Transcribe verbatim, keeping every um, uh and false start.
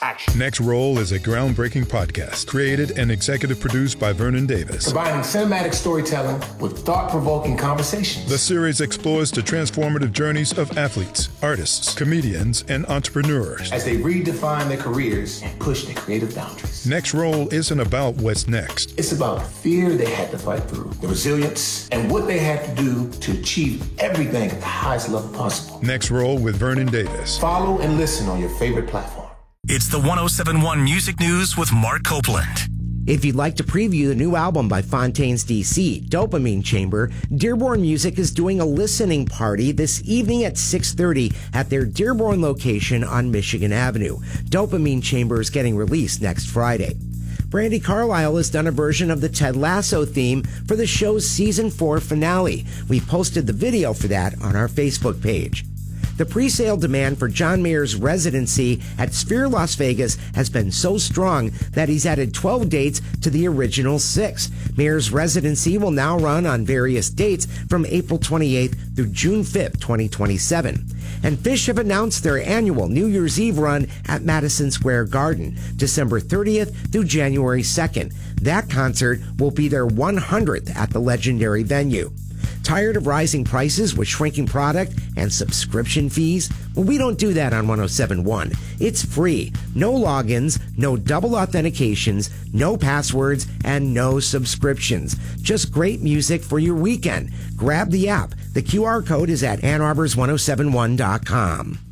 action. Next Roll is a groundbreaking podcast created and executive produced by Vernon Davis. Combining cinematic storytelling with thought-provoking conversations. The series explores the transformative journeys of athletes, artists, comedians, and entrepreneurs as they redefine their careers and push their creative boundaries. Next Roll isn't about what's next. It's about the fear they had to fight through, the resilience, and what they had to do to achieve everything at the highest level possible. Next Roll with Vernon Davis. Follow and listen on your favorite platform. It's the one oh seven point one Music News with Mark Copeland. If you'd like to preview the new album by Fontaines D C, Dopamine Chamber, Dearborn Music is doing a listening party this evening at six thirty at their Dearborn location on Michigan Avenue. Dopamine Chamber is getting released next Friday. Brandi Carlile has done a version of the Ted Lasso theme for the show's season four finale. We posted the video for that on our Facebook page. The pre-sale demand for John Mayer's residency at Sphere Las Vegas has been so strong that he's added twelve dates to the original six. Mayer's residency will now run on various dates from April twenty-eighth through June fifth, twenty twenty-seven. And Phish have announced their annual New Year's Eve run at Madison Square Garden, December thirtieth through January second. That concert will be their one hundredth at the legendary venue. Tired of rising prices with shrinking product and subscription fees? Well, we don't do that on one oh seven point one. It's free. No logins, no double authentications, no passwords, and no subscriptions. Just great music for your weekend. Grab the app. The Q R code is at Ann Arbor's ten seventy-one dot com.